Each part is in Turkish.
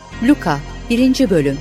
Luka 1. Bölüm.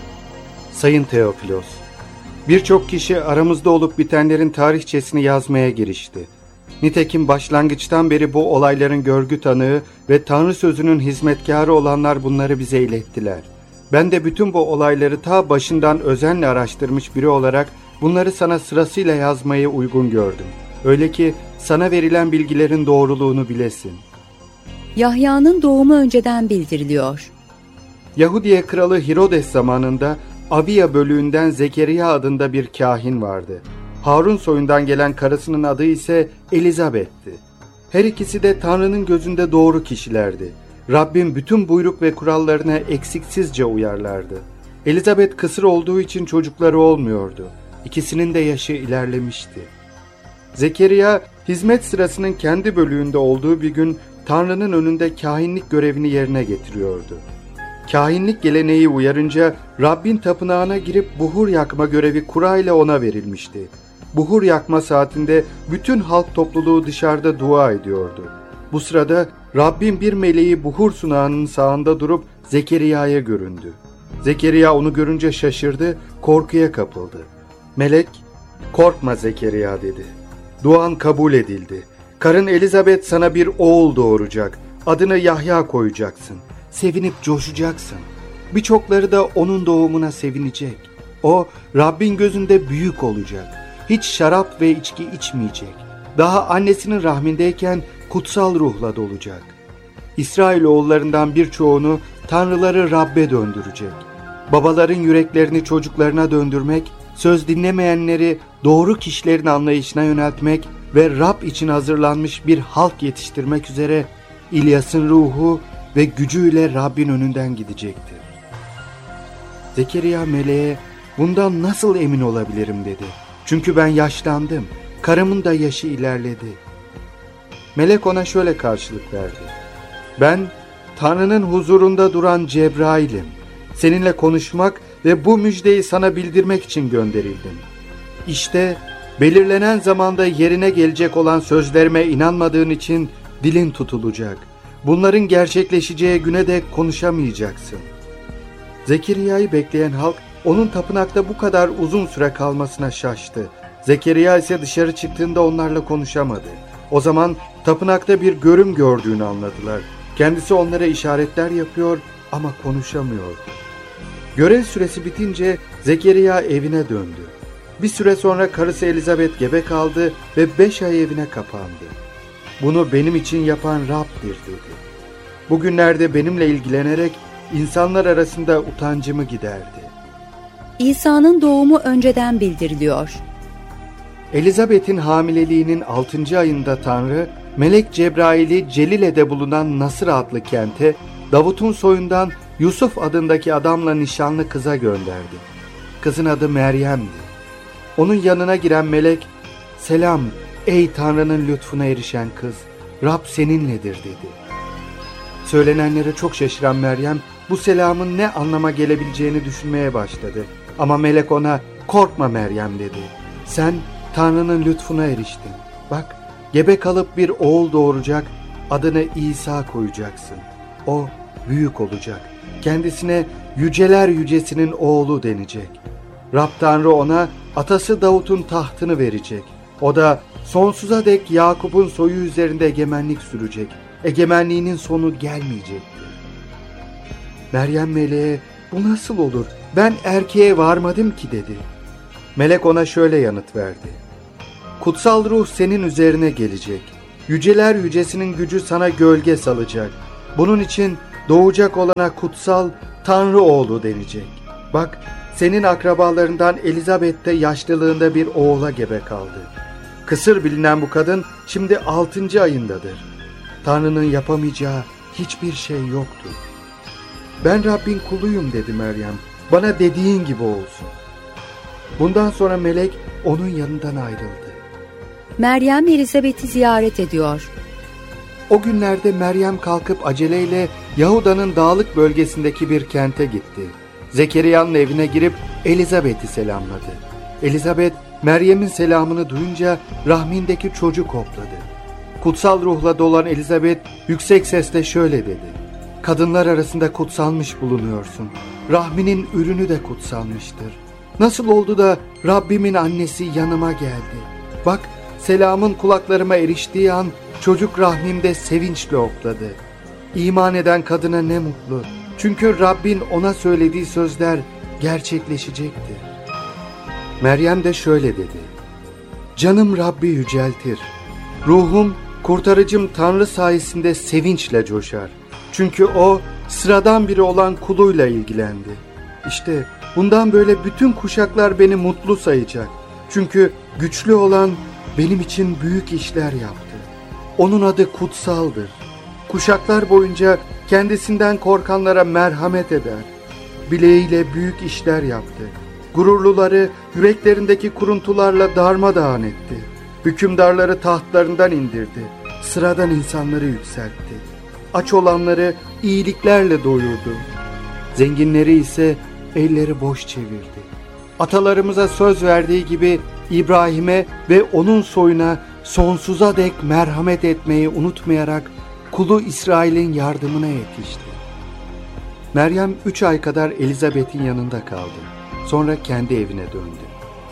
Sayın Teofilos, birçok kişi aramızda olup bitenlerin tarihçesini yazmaya girişti. Nitekim başlangıçtan beri bu olayların görgü tanığı ve Tanrı sözünün hizmetkarı olanlar bunları bize ilettiler. Ben de bütün bu olayları ta başından özenle araştırmış biri olarak bunları sana sırasıyla yazmayı uygun gördüm. Öyle ki sana verilen bilgilerin doğruluğunu bilesin. Yahya'nın doğumu önceden bildiriliyor. Yahudiye kralı Herodes zamanında Abiya bölüğünden Zekeriya adında bir kahin vardı. Harun soyundan gelen karısının adı ise Elizabeth'ti. Her ikisi de Tanrı'nın gözünde doğru kişilerdi. Rabbin bütün buyruk ve kurallarına eksiksizce uyarlardı. Elizabeth kısır olduğu için çocukları olmuyordu. İkisinin de yaşı ilerlemişti. Zekeriya hizmet sırasının kendi bölüğünde olduğu bir gün Tanrı'nın önünde kahinlik görevini yerine getiriyordu. Kahinlik geleneği uyarınca Rabbin tapınağına girip buhur yakma görevi kura ile ona verilmişti. Buhur yakma saatinde bütün halk topluluğu dışarıda dua ediyordu. Bu sırada Rabbin bir meleği buhur sunağının sağında durup Zekeriya'ya göründü. Zekeriya onu görünce şaşırdı, korkuya kapıldı. Melek, "Korkma Zekeriya," dedi. "Duan kabul edildi. Karın Elizabeth sana bir oğul doğuracak. Adını Yahya koyacaksın. Sevinip coşacaksın. Birçokları da onun doğumuna sevinecek. O, Rabbin gözünde büyük olacak. Hiç şarap ve içki içmeyecek. Daha annesinin rahmindeyken kutsal ruhla dolacak. İsrailoğullarından birçoğunu tanrıları Rabbe döndürecek. Babaların yüreklerini çocuklarına döndürmek, söz dinlemeyenleri doğru kişilerin anlayışına yöneltmek ve Rab için hazırlanmış bir halk yetiştirmek üzere İlyas'ın ruhu ve gücüyle Rabbin önünden gidecektir." Zekeriya meleğe, "Bundan nasıl emin olabilirim?" dedi. "Çünkü ben yaşlandım, karımın da yaşı ilerledi." Melek ona şöyle karşılık verdi: "Ben Tanrı'nın huzurunda duran Cebrail'im. Seninle konuşmak ve bu müjdeyi sana bildirmek için gönderildim. İşte belirlenen zamanda yerine gelecek olan sözlerime inanmadığın için dilin tutulacak. Bunların gerçekleşeceği güne dek konuşamayacaksın." Zekeriya'yı bekleyen halk onun tapınakta bu kadar uzun süre kalmasına şaştı. Zekeriya ise dışarı çıktığında onlarla konuşamadı. O zaman tapınakta bir görüm gördüğünü anladılar. Kendisi onlara işaretler yapıyor ama konuşamıyordu. Görev süresi bitince Zekeriya evine döndü. Bir süre sonra karısı Elizabeth gebe kaldı ve 5 ay evine kapandı. "Bunu benim için yapan Rab'dir," dedi. "Bugünlerde benimle ilgilenerek insanlar arasında utancımı giderdi." İsa'nın doğumu önceden bildiriliyor. Elizabeth'in hamileliğinin 6. ayında Tanrı, Melek Cebrail'i Celile'de bulunan Nasır adlı kente, Davut'un soyundan Yusuf adındaki adamla nişanlı kıza gönderdi. Kızın adı Meryem'di. Onun yanına giren melek, "Selam ey Tanrı'nın lütfuna erişen kız, Rab seninledir," dedi. Söylenenlere çok şaşıran Meryem, bu selamın ne anlama gelebileceğini düşünmeye başladı. Ama melek ona, "Korkma Meryem," dedi. "Sen Tanrı'nın lütfuna eriştin. Bak, gebe kalıp bir oğul doğuracak, adını İsa koyacaksın. O büyük olacak. Kendisine yüceler yücesinin oğlu denecek. Rab Tanrı ona atası Davut'un tahtını verecek. O da sonsuza dek Yakup'un soyu üzerinde egemenlik sürecek. Egemenliğinin sonu gelmeyecektir." Meryem meleğe, "Bu nasıl olur? Ben erkeğe varmadım ki," dedi. Melek ona şöyle yanıt verdi: "Kutsal ruh senin üzerine gelecek. Yüceler yücesinin gücü sana gölge salacak. Bunun için doğacak olana kutsal Tanrı oğlu denecek. Bak, senin akrabalarından Elizabeth de yaşlılığında bir oğula gebe kaldı. Kısır bilinen bu kadın şimdi 6. ayındadır. Tanrı'nın yapamayacağı hiçbir şey yoktur." "Ben Rabbin kuluyum," dedi Meryem. "Bana dediğin gibi olsun." Bundan sonra melek onun yanından ayrıldı. Meryem Elizabeth'i ziyaret ediyor. O günlerde Meryem kalkıp aceleyle Yahuda'nın dağlık bölgesindeki bir kente gitti. Zekeriya'nın evine girip Elizabeth'i selamladı. Elizabeth, Meryem'in selamını duyunca rahmindeki çocuk hopladı. Kutsal ruhla dolan Elizabeth yüksek sesle şöyle dedi: kadınlar arasında kutsalmış bulunuyorsun. Rahminin ürünü de kutsalmıştır. Nasıl oldu da Rabbimin annesi yanıma geldi? Bak, selamın kulaklarıma eriştiği an çocuk rahmimde sevinçle hopladı. İman eden kadına ne mutlu. Çünkü Rabbin ona söylediği sözler gerçekleşecekti. Meryem de şöyle dedi: Canım Rabbi yüceltir. Ruhum kurtarıcım Tanrı sayesinde sevinçle coşar. Çünkü o sıradan biri olan kuluyla ilgilendi. İşte bundan böyle bütün kuşaklar beni mutlu sayacak. Çünkü güçlü olan benim için büyük işler yaptı. Onun adı kutsaldır. Kuşaklar boyunca kendisinden korkanlara merhamet eder. Bileğiyle büyük işler yaptı. Gururluları yüreklerindeki kuruntularla darmadağın etti. Hükümdarları tahtlarından indirdi. Sıradan insanları yükseltti. Aç olanları iyiliklerle doyurdu. Zenginleri ise elleri boş çevirdi. Atalarımıza söz verdiği gibi İbrahim'e ve onun soyuna sonsuza dek merhamet etmeyi unutmayarak kulu İsrail'in yardımına yetişti. Meryem 3 ay kadar Elizabeth'in yanında kaldı. Sonra kendi evine döndü.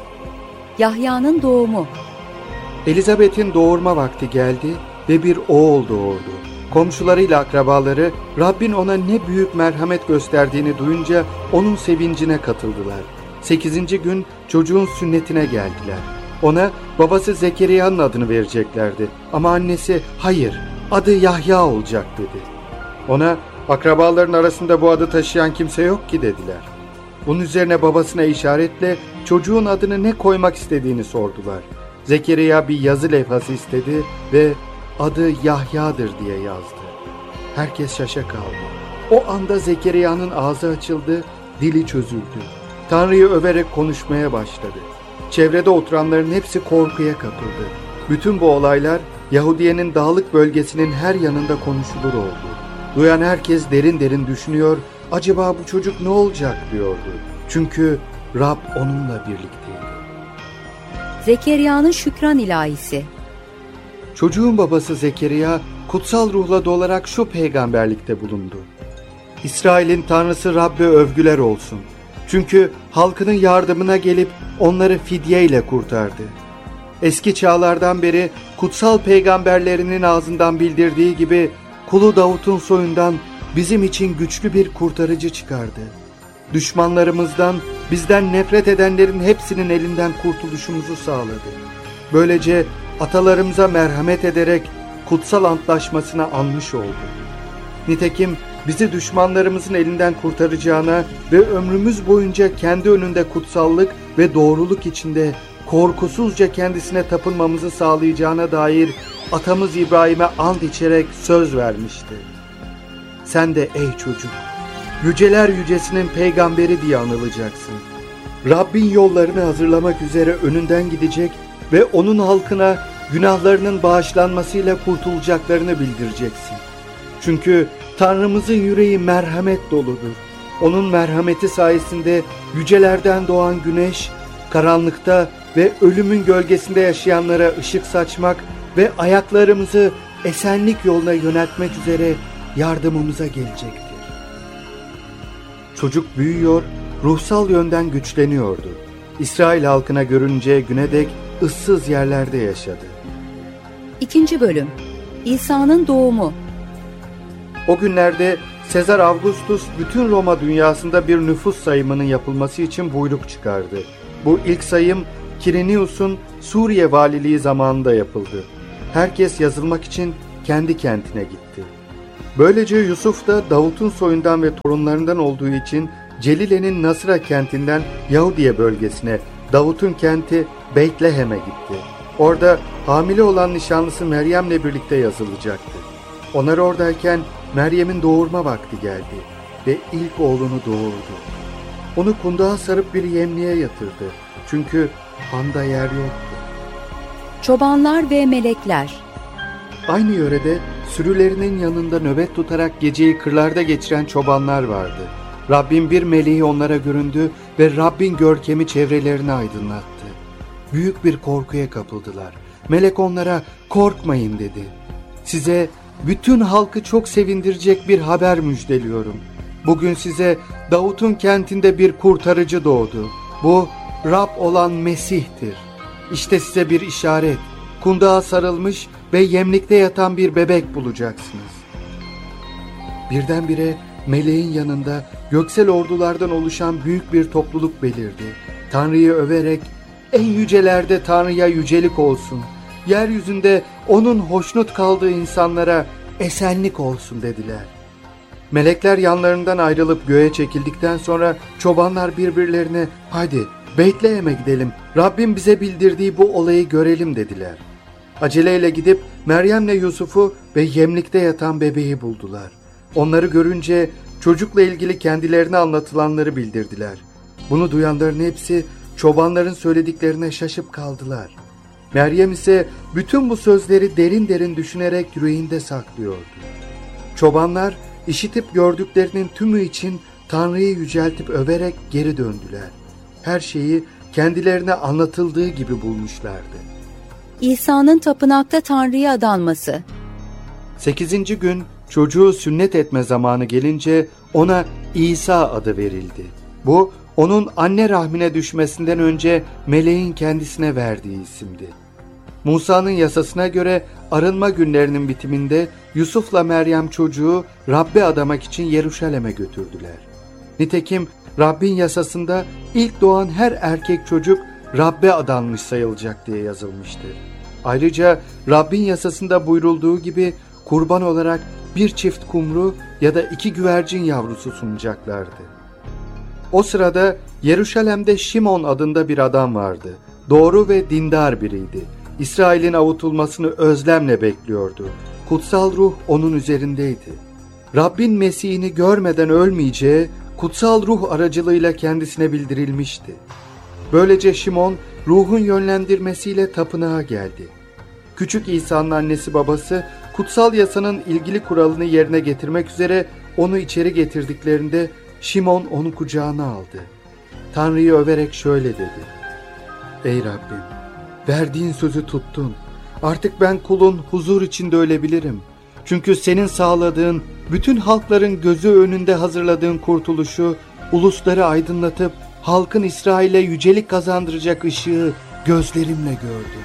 Yahya'nın doğumu. Elizabeth'in doğurma vakti geldi ve bir oğul doğurdu. Komşularıyla akrabaları Rabbin ona ne büyük merhamet gösterdiğini duyunca onun sevincine katıldılar. 8. gün çocuğun sünnetine geldiler. Ona babası Zekeriya'nın adını vereceklerdi. Ama annesi hayır, adı Yahya olacak dedi. Ona akrabaların arasında bu adı taşıyan kimse yok ki dediler. Bunun üzerine babasına işaretle çocuğun adını ne koymak istediğini sordular. Zekeriya bir yazı levhası istedi ve adı Yahya'dır diye yazdı. Herkes şaşa kaldı. O anda Zekeriya'nın ağzı açıldı, dili çözüldü. Tanrı'yı överek konuşmaya başladı. Çevrede oturanların hepsi korkuya kapıldı. Bütün bu olaylar Yahudiye'nin dağlık bölgesinin her yanında konuşulur oldu. Duyan herkes derin derin düşünüyor, acaba bu çocuk ne olacak diyordu. Çünkü Rab onunla birlikteydi. Zekeriya'nın şükran ilahisi. Çocuğun babası Zekeriya kutsal ruhla dolarak şu peygamberlikte bulundu. İsrail'in Tanrısı Rabbe övgüler olsun. Çünkü halkının yardımına gelip onları fidye ile kurtardı. Eski çağlardan beri kutsal peygamberlerinin ağzından bildirdiği gibi kulu Davut'un soyundan bizim için güçlü bir kurtarıcı çıkardı. Düşmanlarımızdan, bizden nefret edenlerin hepsinin elinden kurtuluşumuzu sağladı. Böylece atalarımıza merhamet ederek kutsal antlaşmasına anmış oldu. Nitekim bizi düşmanlarımızın elinden kurtaracağına ve ömrümüz boyunca kendi önünde kutsallık ve doğruluk içinde korkusuzca kendisine tapınmamızı sağlayacağına dair atamız İbrahim'e ant içerek söz vermişti. Sen de ey çocuk, yüceler yücesinin peygamberi diye anılacaksın. Rabbin yollarını hazırlamak üzere önünden gidecek ve onun halkına günahlarının bağışlanmasıyla kurtulacaklarını bildireceksin. Çünkü Tanrımızın yüreği merhamet doludur. Onun merhameti sayesinde yücelerden doğan güneş, karanlıkta ve ölümün gölgesinde yaşayanlara ışık saçmak ve ayaklarımızı esenlik yoluna yöneltmek üzere yardımımıza gelecektir. Çocuk büyüyor, ruhsal yönden güçleniyordu. İsrail halkına görüneceği güne dek ıssız yerlerde yaşadı. 2. bölüm. İsa'nın doğumu. O günlerde Sezar Augustus bütün Roma dünyasında bir nüfus sayımının yapılması için buyruk çıkardı. Bu ilk sayım Kirinius'un Suriye valiliği zamanında yapıldı. Herkes yazılmak için kendi kentine gitti. Böylece Yusuf da Davut'un soyundan ve torunlarından olduğu için Celile'nin Nasıra kentinden Yahudiye bölgesine, Davut'un kenti Beytlehem'e gitti. Orada hamile olan nişanlısı Meryem'le birlikte yazılacaktı. Onlar oradayken Meryem'in doğurma vakti geldi ve ilk oğlunu doğurdu. Onu kundağa sarıp bir yemliğe yatırdı. Çünkü handa yer yoktu. Çobanlar ve melekler. Aynı yörede sürülerinin yanında nöbet tutarak geceyi kırlarda geçiren çobanlar vardı. Rabbin bir meleği onlara göründü ve Rabbin görkemi çevrelerini aydınlattı. Büyük bir korkuya kapıldılar. Melek onlara korkmayın dedi. Size bütün halkı çok sevindirecek bir haber müjdeliyorum. Bugün size Davut'un kentinde bir kurtarıcı doğdu. Bu Rab olan Mesih'tir. İşte size bir işaret. Kundağa sarılmış ve yemlikte yatan bir bebek bulacaksınız. Birdenbire meleğin yanında göksel ordulardan oluşan büyük bir topluluk belirdi. Tanrı'yı överek, en yücelerde Tanrı'ya yücelik olsun, yeryüzünde onun hoşnut kaldığı insanlara esenlik olsun dediler. Melekler yanlarından ayrılıp göğe çekildikten sonra çobanlar birbirlerine hadi Beytlehem'e gidelim, Rabbim bize bildirdiği bu olayı görelim dediler. Aceleyle gidip Meryem'le Yusuf'u ve yemlikte yatan bebeği buldular. Onları görünce çocukla ilgili kendilerine anlatılanları bildirdiler. Bunu duyanların hepsi çobanların söylediklerine şaşıp kaldılar. Meryem ise bütün bu sözleri derin derin düşünerek yüreğinde saklıyordu. Çobanlar işitip gördüklerinin tümü için Tanrı'yı yüceltip överek geri döndüler. Her şeyi kendilerine anlatıldığı gibi bulmuşlardı. İsa'nın tapınakta Tanrı'ya adanması. 8. gün çocuğu sünnet etme zamanı gelince ona İsa adı verildi. Bu onun anne rahmine düşmesinden önce meleğin kendisine verdiği isimdi. Musa'nın yasasına göre arınma günlerinin bitiminde Yusuf'la Meryem çocuğu Rabbe adamak için Yeruşalim'e götürdüler. Nitekim Rabbin yasasında ilk doğan her erkek çocuk Rabbe adanmış sayılacak diye yazılmıştır. Ayrıca Rabbin yasasında buyurulduğu gibi kurban olarak bir çift kumru ya da 2 güvercin yavrusu sunacaklardı. O sırada Yeruşalim'de Şimon adında bir adam vardı. Doğru ve dindar biriydi. İsrail'in avutulmasını özlemle bekliyordu. Kutsal ruh onun üzerindeydi. Rabbin Mesih'ini görmeden ölmeyeceği kutsal ruh aracılığıyla kendisine bildirilmişti. Böylece Şimon ruhun yönlendirmesiyle tapınağa geldi. Küçük İsa'nın annesi babası kutsal yasanın ilgili kuralını yerine getirmek üzere onu içeri getirdiklerinde Şimon onu kucağına aldı. Tanrı'yı överek şöyle dedi: Ey Rabbim, verdiğin sözü tuttun. Artık ben kulun huzur içinde ölebilirim. Çünkü senin sağladığın, bütün halkların gözü önünde hazırladığın kurtuluşu, ulusları aydınlatıp halkın İsrail'e yücelik kazandıracak ışığı gözlerimle gördüm.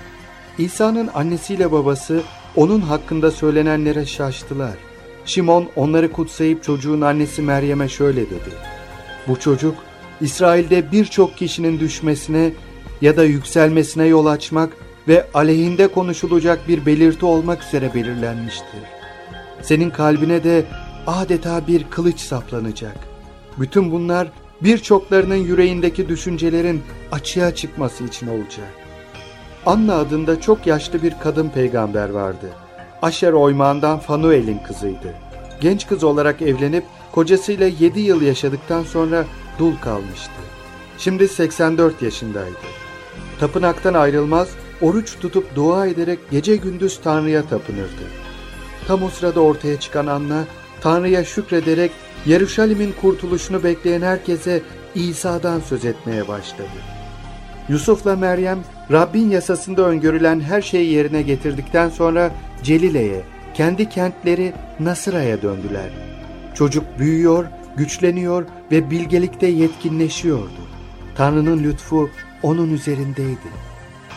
İsa'nın annesiyle babası onun hakkında söylenenlere şaştılar. Şimon onları kutsayıp çocuğun annesi Meryem'e şöyle dedi: Bu çocuk İsrail'de birçok kişinin düşmesine ya da yükselmesine yol açmak ve aleyhinde konuşulacak bir belirti olmak üzere belirlenmiştir. Senin kalbine de adeta bir kılıç saplanacak. Bütün bunlar birçoklarının yüreğindeki düşüncelerin açığa çıkması için olacak. Anna adında çok yaşlı bir kadın peygamber vardı. Aşer oymağından Fanuel'in kızıydı. Genç kız olarak evlenip kocasıyla 7 yıl yaşadıktan sonra dul kalmıştı. Şimdi 84 yaşındaydı. Tapınaktan ayrılmaz, oruç tutup dua ederek gece gündüz Tanrı'ya tapınırdı. Tam o sırada ortaya çıkan Anna, Tanrı'ya şükrederek Yeruşalim'in kurtuluşunu bekleyen herkese İsa'dan söz etmeye başladı. Yusuf'la Meryem, Rabbin yasasında öngörülen her şeyi yerine getirdikten sonra Celile'ye, kendi kentleri Nasıra'ya döndüler. Çocuk büyüyor, güçleniyor ve bilgelikte yetkinleşiyordu. Tanrı'nın lütfu onun üzerindeydi.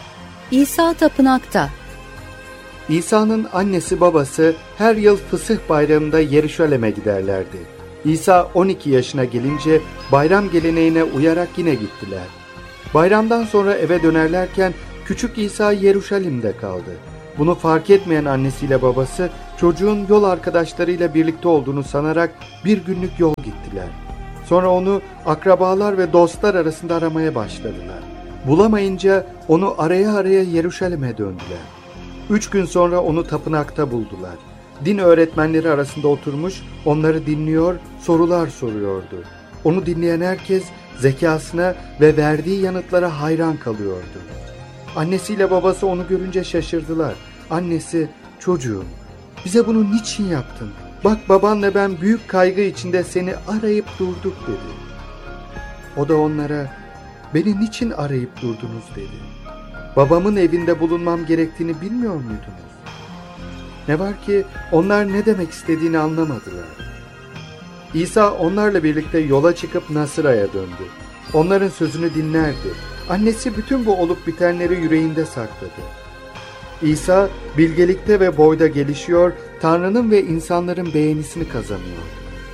İsa tapınakta. İsa'nın annesi babası her yıl Fısıh bayramında Yeruşalim'e giderlerdi. İsa 12 yaşına gelince bayram geleneğine uyarak yine gittiler. Bayramdan sonra eve dönerlerken küçük İsa Yeruşalim'de kaldı. Bunu fark etmeyen annesiyle babası çocuğun yol arkadaşlarıyla birlikte olduğunu sanarak bir günlük yol gittiler. Sonra onu akrabalar ve dostlar arasında aramaya başladılar. Bulamayınca onu araya araya Yeruşalim'e döndüler. 3 gün sonra onu tapınakta buldular. Din öğretmenleri arasında oturmuş onları dinliyor, sorular soruyordu. Onu dinleyen herkes zekasına ve verdiği yanıtlara hayran kalıyordu. Annesiyle babası onu görünce şaşırdılar. Annesi, çocuğum, bize bunu niçin yaptın? Bak babanla ben büyük kaygı içinde seni arayıp durduk dedi. O da onlara, beni niçin arayıp durdunuz dedi. Babamın evinde bulunmam gerektiğini bilmiyor muydunuz? Ne var ki onlar ne demek istediğini anlamadılar. İsa onlarla birlikte yola çıkıp Nasıra'ya döndü. Onların sözünü dinlerdi. Annesi bütün bu olup bitenleri yüreğinde sakladı. İsa bilgelikte ve boyda gelişiyor, Tanrı'nın ve insanların beğenisini kazanıyor.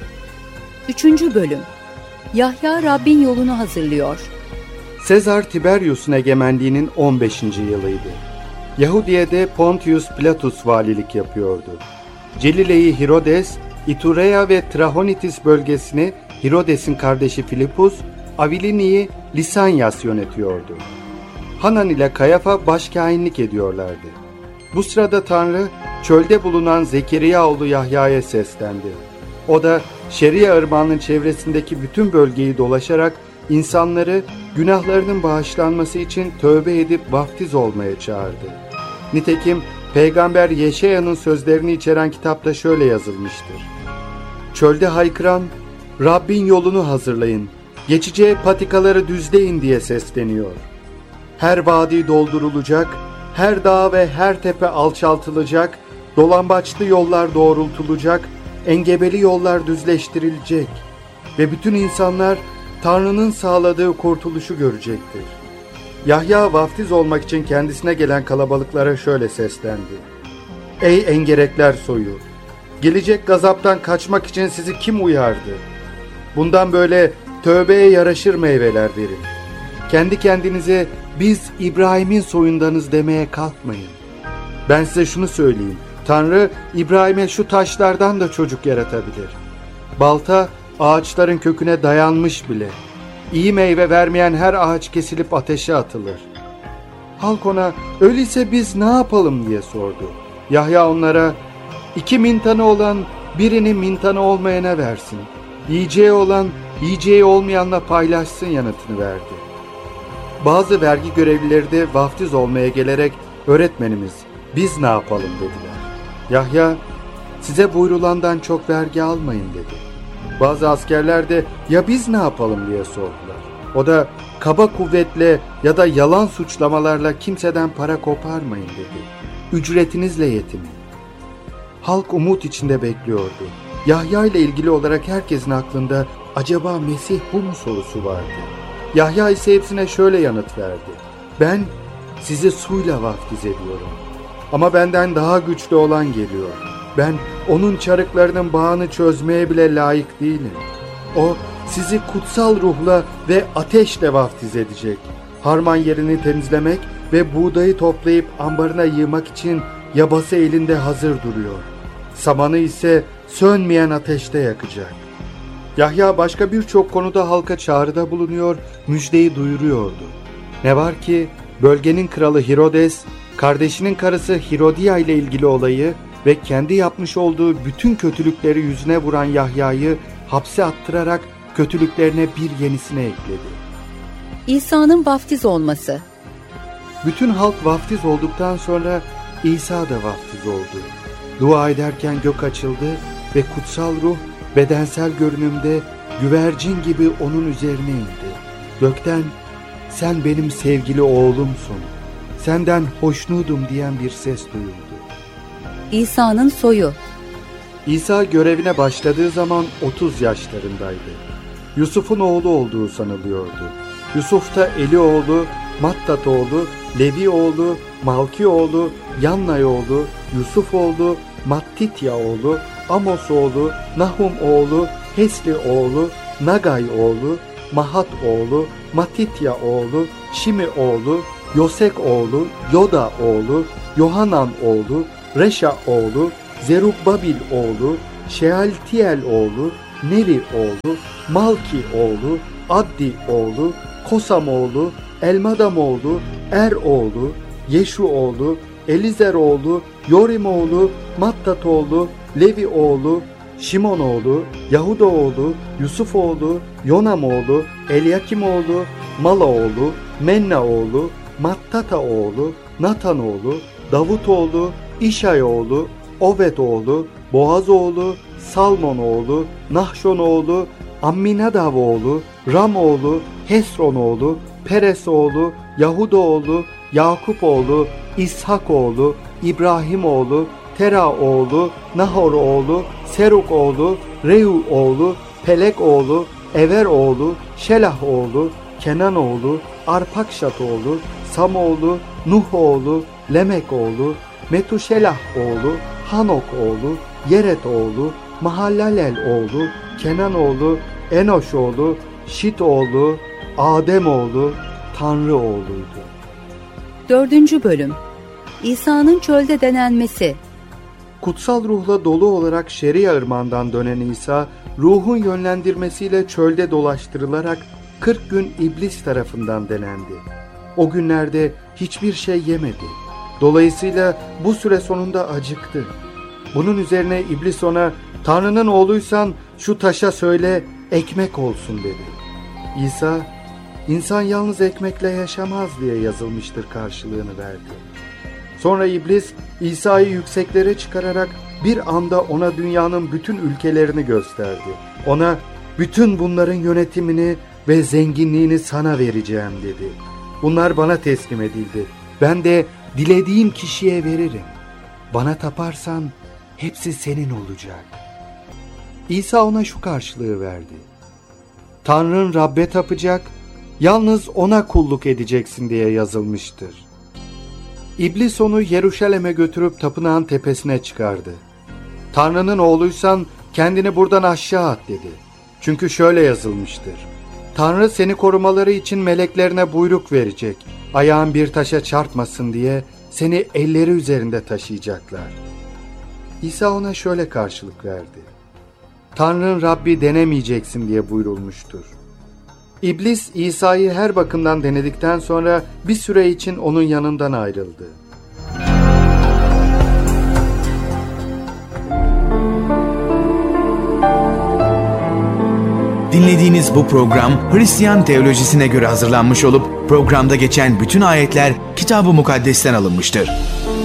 3. Bölüm. Yahya Rabbin yolunu hazırlıyor. Sezar Tiberius'un egemenliğinin 15. yılıydı. Yahudiye'de Pontius Pilatus valilik yapıyordu. Celile'yi Herodes, İturea ve Trahonitis bölgesini Herodes'in kardeşi Filipus, Avilini'yi Lisanyas yönetiyordu. Hanan ile Kayafa başkâhinlik ediyorlardı. Bu sırada Tanrı, çölde bulunan Zekeriya oğlu Yahya'ya seslendi. O da Şeria ırmağının çevresindeki bütün bölgeyi dolaşarak insanları günahlarının bağışlanması için tövbe edip vaftiz olmaya çağırdı. Nitekim Peygamber Yeşaya'nın sözlerini içeren kitapta şöyle yazılmıştır. Çölde haykıran, Rabbin yolunu hazırlayın, geçeceği patikaları düzleyin diye sesleniyor. Her vadi doldurulacak, her dağ ve her tepe alçaltılacak, dolambaçlı yollar doğrultulacak, engebeli yollar düzleştirilecek ve bütün insanlar Tanrı'nın sağladığı kurtuluşu görecektir. Yahya vaftiz olmak için kendisine gelen kalabalıklara şöyle seslendi. Ey engerekler soyu! Gelecek gazaptan kaçmak için sizi kim uyardı? Bundan böyle tövbeye yaraşır meyveler verin. Kendi kendinize biz İbrahim'in soyundanız demeye kalkmayın. Ben size şunu söyleyeyim. Tanrı İbrahim'e şu taşlardan da çocuk yaratabilir. Balta ağaçların köküne dayanmış bile. İyi meyve vermeyen her ağaç kesilip ateşe atılır. Halk ona öyleyse biz ne yapalım diye sordu. Yahya onlara 2 mintanı olan birini mintanı olmayana versin. Yiyeceği olan yiyeceği olmayanla paylaşsın yanıtını verdi. Bazı vergi görevlileri de vaftiz olmaya gelerek öğretmenimiz biz ne yapalım dediler. Yahya size buyrulandan çok vergi almayın dedi. Bazı askerler de ya biz ne yapalım diye sordular. O da kaba kuvvetle ya da yalan suçlamalarla kimseden para koparmayın dedi. Ücretinizle yetinin. Halk umut içinde bekliyordu. Yahya ile ilgili olarak herkesin aklında acaba Mesih bu mu sorusu vardı. Yahya ise hepsine şöyle yanıt verdi. Ben sizi suyla vaftiz ediyorum. Ama benden daha güçlü olan geliyor. Ben onun çarıklarının bağını çözmeye bile layık değilim. O sizi kutsal ruhla ve ateşle vaftiz edecek. Harman yerini temizlemek ve buğdayı toplayıp ambarına yığmak için yabası elinde hazır duruyor. Samanı ise sönmeyen ateşte yakacak. Yahya başka birçok konuda halka çağrıda bulunuyor, müjdeyi duyuruyordu. Ne var ki bölgenin kralı Herodes, kardeşinin karısı Herodia ile ilgili olayı ve kendi yapmış olduğu bütün kötülükleri yüzüne vuran Yahya'yı hapse attırarak kötülüklerine bir yenisine ekledi. İsa'nın vaftiz olması. Bütün halk vaftiz olduktan sonra İsa da vaftiz oldu. Dua ederken gök açıldı ve kutsal ruh bedensel görünümde güvercin gibi onun üzerine indi. Gökten sen benim sevgili oğlumsun, senden hoşnutum diyen bir ses duyuldu. İsa'nın soyu. İsa görevine başladığı zaman 30 yaşlarındaydı. Yusuf'un oğlu olduğu sanılıyordu. Yusuf da Eli oğlu, Mattat oğlu, Levi oğlu, Malki oğlu, Yannay oğlu, Yusuf oğlu, Mattitya oğlu, Amos oğlu, Nahum oğlu, Hesli oğlu, Nagay oğlu, Mahat oğlu, Matitya oğlu, Şimi oğlu, Yosek oğlu, Yoda oğlu, Yohanan oğlu, Reşa oğlu, Zerubbabil oğlu, Şealtiel oğlu, Neri oğlu, Malki oğlu, Addi oğlu, Kosam oğlu, Elmadam oğlu, Er oğlu, Yeşu oğlu, Elizer oğlu, Yorim oğlu, Mattat oğlu, Levi oğlu, Şimon oğlu, Yahuda oğlu, Yusuf oğlu, Yonam oğlu, Elyakim oğlu, Mala oğlu, Menna oğlu, Mattata oğlu, Natan oğlu, Davut oğlu, İşay oğlu, Oved oğlu, Boaz oğlu, Salmon oğlu, Nahşon oğlu, Amminadav oğlu, Ram oğlu, Hesron oğlu, Peres oğlu, Yahuda oğlu, Yakup oğlu, İshak oğlu, İbrahim oğlu, Tera oğlu, Nahor oğlu, Seruk oğlu, Reu oğlu, Pelek oğlu, Ever oğlu, Şelah oğlu, Kenan oğlu, Arpakşat oğlu, Sam oğlu, Nuh oğlu, Lemek oğlu, Metuşelah oğlu, Hanok oğlu, Yeret oğlu, Mahalalel oğlu, Kenan oğlu, Enoş oğlu, Şit oğlu, Adem oğlu, Tanrı oğluydu. 4. Bölüm. İsa'nın çölde denenmesi. Kutsal ruhla dolu olarak Şeria ırmağından dönen İsa, ruhun yönlendirmesiyle çölde dolaştırılarak 40 gün iblis tarafından denendi. O günlerde hiçbir şey yemedi. Dolayısıyla bu süre sonunda acıktı. Bunun üzerine iblis ona, "Tanrı'nın oğluysan şu taşa söyle, ekmek olsun," dedi. İsa, "İnsan yalnız ekmekle yaşamaz," diye yazılmıştır karşılığını verdi. Sonra iblis İsa'yı yükseklere çıkararak bir anda ona dünyanın bütün ülkelerini gösterdi. Ona, "Bütün bunların yönetimini ve zenginliğini sana vereceğim," dedi. "Bunlar bana teslim edildi. Ben de dilediğim kişiye veririm. Bana taparsan hepsi senin olacak." İsa ona şu karşılığı verdi: "Tanrın Rabbe tapacak, yalnız ona kulluk edeceksin," diye yazılmıştır. İblis onu Yeruşalim'e götürüp tapınağın tepesine çıkardı. "Tanrı'nın oğluysan kendini buradan aşağı at," dedi. Çünkü şöyle yazılmıştır: "Tanrı seni korumaları için meleklerine buyruk verecek. Ayağın bir taşa çarpmasın diye seni elleri üzerinde taşıyacaklar." İsa ona şöyle karşılık verdi: "Tanrı'nın Rabbi denemeyeceksin," diye buyurulmuştur. İblis İsa'yı her bakımdan denedikten sonra bir süre için onun yanından ayrıldı. Dinlediğiniz bu program Hristiyan teolojisine göre hazırlanmış olup programda geçen bütün ayetler Kitab-ı Mukaddes'ten alınmıştır.